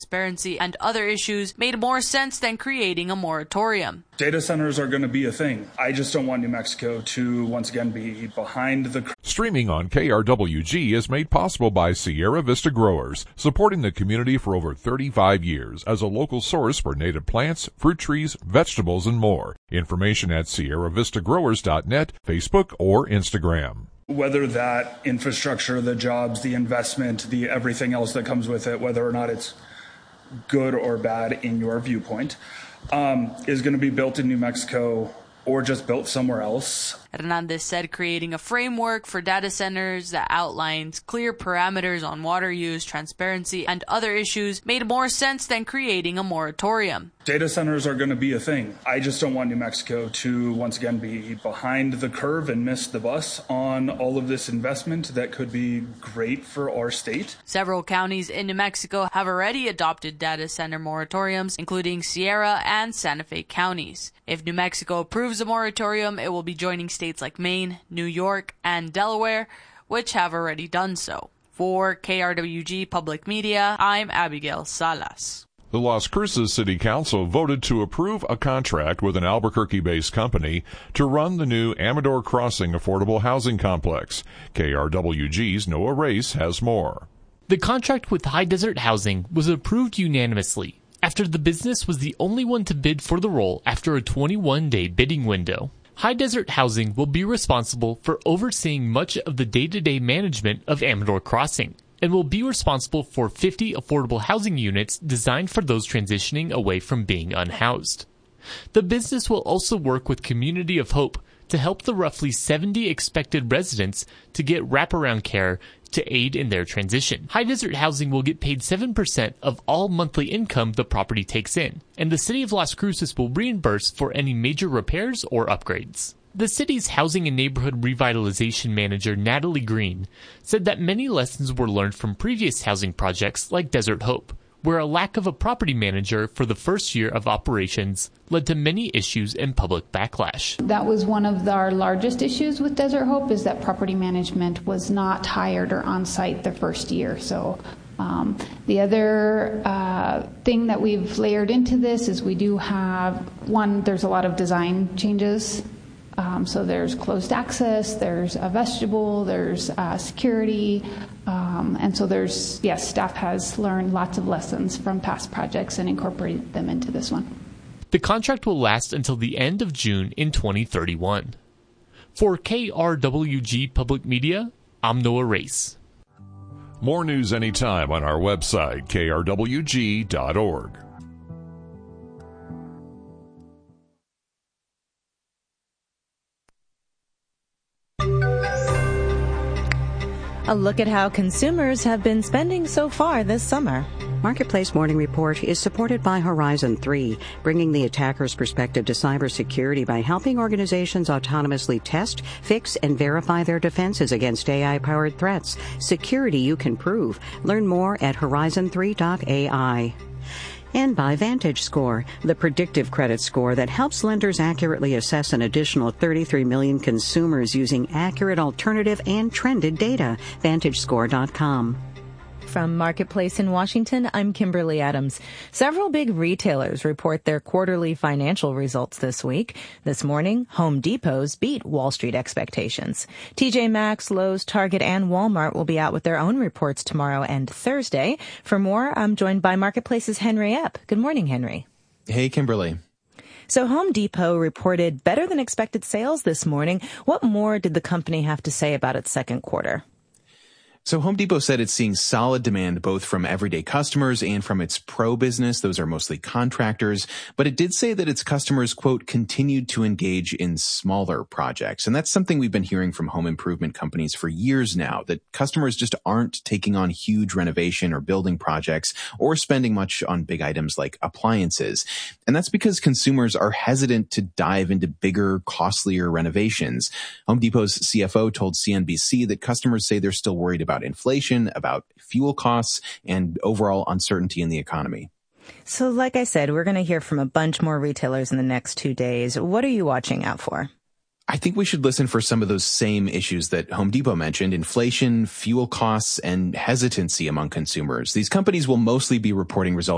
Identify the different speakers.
Speaker 1: transparency, and other issues made more sense than creating a moratorium.
Speaker 2: Data centers are going to be a thing. I just don't want New Mexico to once again be behind the...
Speaker 3: Streaming on KRWG is made possible by Sierra Vista Growers, supporting the community for over 35 years as a local source for native plants, fruit trees, vegetables, and more. Information at sierravistagrowers.net, Facebook, or Instagram.
Speaker 2: Whether that infrastructure, the jobs, the investment, the everything else that comes with it, whether or not it's good or bad in your viewpoint, is going to be built in New Mexico or just built somewhere else.
Speaker 1: Hernandez said creating a framework for data centers that outlines clear parameters on water use, transparency, and other issues made more sense than creating a moratorium.
Speaker 2: Data centers are going to be a thing. I just don't want New Mexico to once again be behind the curve and miss the bus on all of this investment that could be great for our state.
Speaker 1: Several counties in New Mexico have already adopted data center moratoriums, including Sierra and Santa Fe counties. If New Mexico approves a moratorium, it will be joining states like Maine, New York, and Delaware, which have already done so. For KRWG Public Media, I'm Abigail Salas.
Speaker 3: The Las Cruces City Council voted to approve a contract with an Albuquerque-based company to run the new Amador Crossing affordable housing complex. KRWG's Noah Race has more.
Speaker 4: The contract with High Desert Housing was approved unanimously after the business was the only one to bid for the role after a 21-day bidding window. High Desert Housing will be responsible for overseeing much of the day-to-day management of Amador Crossing and will be responsible for 50 affordable housing units designed for those transitioning away from being unhoused. The business will also work with Community of Hope to help the roughly 70 expected residents to get wraparound care to aid in their transition. High Desert Housing will get paid 7% of all monthly income the property takes in, and the city of Las Cruces will reimburse for any major repairs or upgrades. The city's Housing and Neighborhood Revitalization Manager, Natalie Green, said that many lessons were learned from previous housing projects like Desert Hope, where a lack of a property manager for the first year of operations led to many issues and public backlash.
Speaker 5: That was one of our largest issues with Desert Hope, is that property management was not hired or on site the first year. So the other thing that we've layered into this is we do have, one, there's a lot of design changes. So there's closed access, there's a vestibule, there's security, and so there's, yes, staff has learned lots of lessons from past projects and incorporated them into this one.
Speaker 4: The contract will last until the end of June in 2031. For KRWG Public Media, I'm Noah Race.
Speaker 3: More news anytime on our website, krwg.org.
Speaker 6: A look at how consumers have been spending so far this summer.
Speaker 7: Marketplace Morning Report is supported by Horizon 3, bringing the attacker's perspective to cybersecurity by helping organizations autonomously test, fix, and verify their defenses against AI-powered threats. Security you can prove. Learn more at horizon3.ai. And by VantageScore, the predictive credit score that helps lenders accurately assess an additional 33 million consumers using accurate alternative and trended data. VantageScore.com.
Speaker 6: From Marketplace in Washington, I'm Kimberly Adams. Several big retailers report their quarterly financial results this week. This morning, Home Depot's beat Wall Street expectations. TJ Maxx, Lowe's, Target, and Walmart will be out with their own reports tomorrow and Thursday. For more, I'm joined by Marketplace's Henry Epp. Good morning, Henry.
Speaker 8: Hey, Kimberly.
Speaker 6: So Home Depot reported better than expected sales this morning. What more did the company have to say about its second quarter?
Speaker 8: So Home Depot said it's seeing solid demand both from everyday customers and from its pro business. Those are mostly contractors. But it did say that its customers, quote, continued to engage in smaller projects. And that's something we've been hearing from home improvement companies for years now, that customers just aren't taking on huge renovation or building projects or spending much on big items like appliances. And that's because consumers are hesitant to dive into bigger, costlier renovations. Home Depot's CFO told CNBC that customers say they're still worried about inflation, about fuel costs, and overall uncertainty in the economy.
Speaker 6: So like I said, we're going to hear from a bunch more retailers in the next 2 days. What are you watching out for?
Speaker 8: I think we should listen for some of those same issues that Home Depot mentioned: inflation, fuel costs, and hesitancy among consumers. These companies will mostly be reporting results